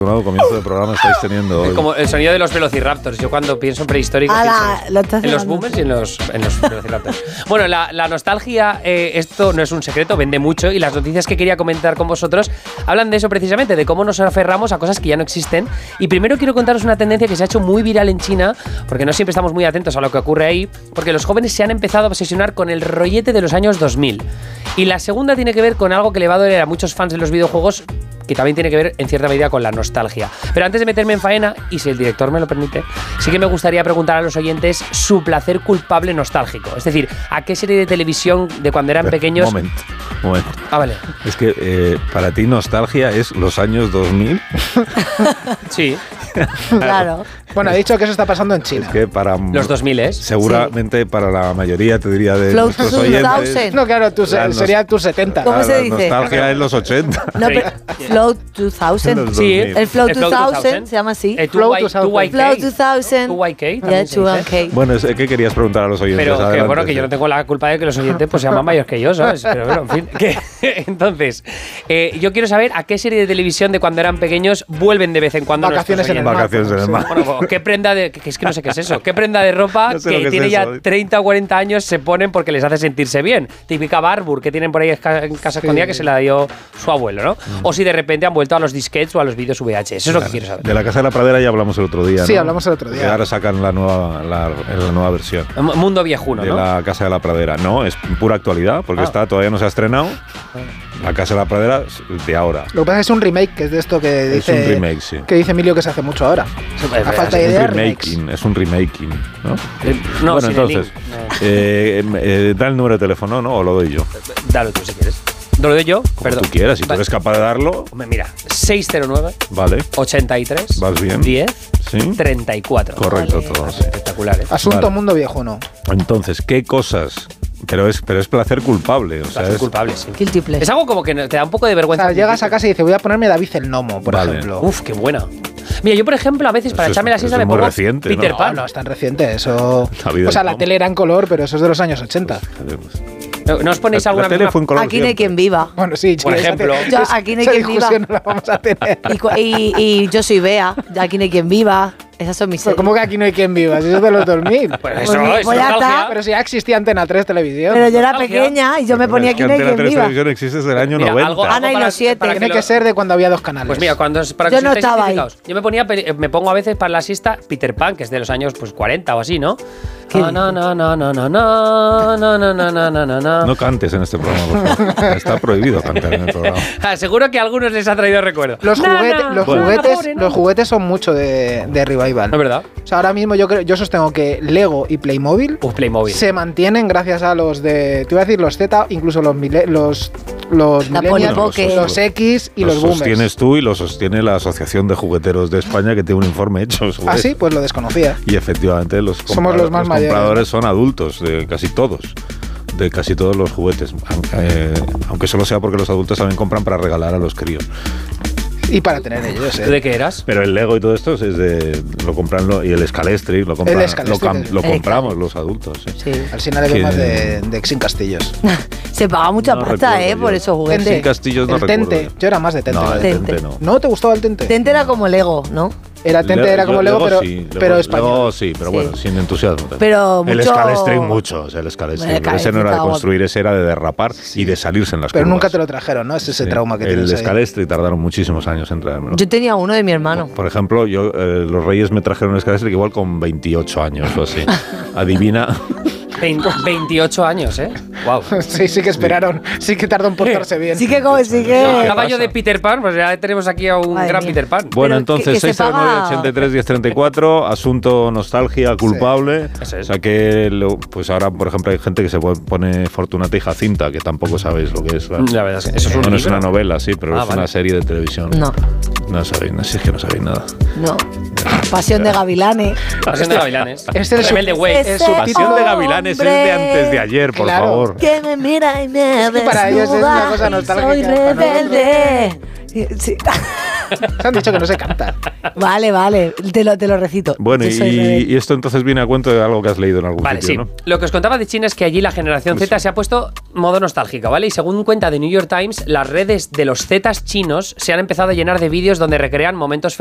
Nuevo comienzo de programa estáis teniendo hoy. Como el sonido de los velociraptors. Yo cuando pienso en prehistóricos pienso en los boomers y en los velociraptors. Bueno, la nostalgia, esto no es un secreto, vende mucho, y las noticias que quería comentar con vosotros hablan de eso precisamente, de cómo nos aferramos a cosas que ya no existen. Y primero quiero contaros una tendencia que se ha hecho muy viral en China, porque no siempre estamos muy atentos a lo que ocurre ahí, porque los jóvenes se han empezado a obsesionar con el rollete de los años 2000. Y la segunda tiene que ver con algo que le va a doler a muchos fans de los videojuegos, que también tiene que ver en cierta medida con la nostalgia. Pero antes de meterme en faena, y si el director me lo permite, sí que me gustaría preguntar a los oyentes su placer culpable nostálgico. Es decir, ¿a qué serie de televisión de cuando eran pequeños? Momento. Ah, vale. Es que para ti nostalgia es los años 2000. Sí. Claro. Bueno, he dicho que eso está pasando en China. Es que para los 2000, seguramente para la mayoría, te diría, de nuestros oyentes. No, claro, sería tus 70. ¿Cómo se dice? Nostalgia es los 80. No, pero Flow 2000. Sí, el Flow 2000 se llama así. Flow 2000. Flow 2000. 2YK también se dice. Bueno, ¿qué querías preguntar a los oyentes? Pero Adelante, bueno, que yo no tengo la culpa de que los oyentes pues sean más mayores que yo, ¿sabes? Pero bueno, en fin. Entonces, yo quiero saber a qué serie de televisión de cuando eran pequeños vuelven de vez en cuando. Vacaciones en el mar. Vacaciones en el mar. Bueno, ¿qué prenda de... es que no sé qué es eso. ¿Qué prenda de ropa que tiene ya 30 o 40 años se ponen porque les hace sentirse bien? Típica Barbour que tienen por ahí en casa escondida que se la dio su abuelo, ¿no? O si de repente han vuelto a los disquetes o a los vídeos VH. Eso es lo que quiero saber. De la Casa de la Pradera ya hablamos el otro día, ¿no? Sí, hablamos el otro día. Que ahora sacan la nueva versión. Mundo viejuno, ¿no? De la Casa de la Pradera. No, es pura actualidad, porque todavía no se ha estrenado. La Casa de la Pradera de ahora. Lo que pasa es que es un remake, que es de esto que dice... Es un remake, sí. Que dice Emilio que se hace mucho ahora. A falta de idea, es un remaking, ¿no? No, bueno, entonces, da el número de teléfono, ¿no? O lo doy yo. Dalo tú si quieres. ¿Lo doy yo? Como tú quieras, si tú eres capaz de darlo. Mira, 609. Vale. 83. Vas bien. 10. Sí. 34. Correcto, vale. todos. Espectacular, ¿eh? Asunto mundo viejuno. Entonces, ¿qué cosas? Pero es placer culpable. O sea, placer culpable, sí. Guilty pleasure. Es algo como que te da un poco de vergüenza. O sea, llegas a casa y dices, voy a ponerme David el Gnomo, por ejemplo. Uf, qué buena. Mira, yo por ejemplo, a veces para echarme la siesta me pongo reciente, Peter Pan. No es tan reciente, eso... O sea, la tele era en color, pero eso es de los años 80. ¿No os ponéis alguna tele fue en color Aquí no hay quien viva. Bueno, sí, por ejemplo. Aquí no hay quien viva. No la vamos a tener. Y yo soy Bea. Aquí no hay quien viva. Esas son mis series. ¿Cómo que aquí no hay quien viva? Si eso es de los 2000. Pues eso es nostalgia. Pero si ya existía Antena 3 Televisión. Pero yo era pequeña y yo me ponía aquí no hay quien viva. Antena 3 Televisión existe desde el año 90. Ana y los 7. Tiene que ser de cuando había 2 canales. Pues mira, yo no estaba ahí. Yo me pongo a veces para la siesta Peter Pan, que es de los años 40 o así, ¿no? No cantes en este programa, por favor. Está prohibido cantar en el programa. Seguro que a algunos les ha traído recuerdo. Los juguetes son mucho de revival. ¿No es verdad? O sea, ahora mismo yo sostengo que Lego y Playmobil se mantienen gracias a los de... Te iba a decir los Z, incluso los millennials, los X y los boomers. Los sostienes tú y los sostiene la Asociación de Jugueteros de España, que tiene un informe hecho sobre sí, pues lo desconocía. Y efectivamente somos los más mayores. Los compradores son adultos, de casi todos los juguetes, aunque solo sea porque los adultos también compran para regalar a los críos. Y para tener ellos, ¿eh? ¿De qué eras? Pero el Lego y todo esto lo compran y el Scalestri lo compramos los adultos. Sí. Al final hay más de Exin Castillos. Se paga mucha pasta, por esos juguetes. Exin Castillos no recuerdo. Tente. Yo era más de Tente. No, Tente no. ¿No te gustaba el Tente? Tente era como Lego, ¿no? Era como Lego, pero español. Lego sí, pero bueno, sin entusiasmo. Pero el Scalestri mucho. El Scalestri. Ese no era de construir, ese era de derrapar y de salirse en las curvas. Pero nunca te lo trajeron, ¿no? Es ese trauma que tienes. El Scalestri tardaron muchísimos años en traérmelo. Yo tenía uno de mi hermano. Por ejemplo, los Reyes me trajeron un Scalestri igual con 28 años o así. Adivina. 28 años, ¿eh? Wow. Sí que esperaron. Sí que tardó en portarse bien. Sí que... El caballo de Peter Pan, pues ya tenemos aquí a un gran Peter Pan. Bueno, entonces 609-83-1034, asunto nostalgia culpable. Sí. O sea que, pues ahora, por ejemplo, hay gente que se pone Fortunata y Jacinta, que tampoco sabéis lo que es. ¿Verdad? La verdad es que no es una novela, sí, pero es una serie de televisión. No sabéis, si es que no sabéis nada. No. Pasión de Gavilanes. Pasión de Gavilanes. Rebelde Way. Pasión de Gavilanes es de antes de ayer, por favor. Que me mira y me desnuda. Para ellos es una cosa nostálgica. Soy rebelde. Sí. Se han dicho que no se canta. Vale, te lo recito. Bueno, y esto entonces viene a cuento de algo que has leído en algún sitio, sí. ¿no? Lo que os contaba de China es que allí la generación Z se ha puesto modo nostálgica, ¿vale? Y según cuenta The New York Times, las redes de los Zetas chinos se han empezado a llenar de vídeos donde recrean momentos